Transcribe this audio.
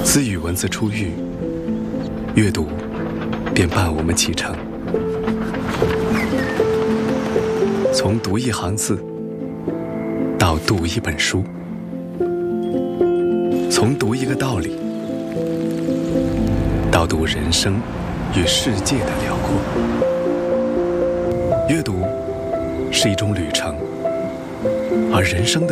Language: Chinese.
自语文字初遇，阅读便伴我们启程。从读一行字到读一本书，从读一个道理到读人生与世界的辽阔。阅读是一种旅程，而人生的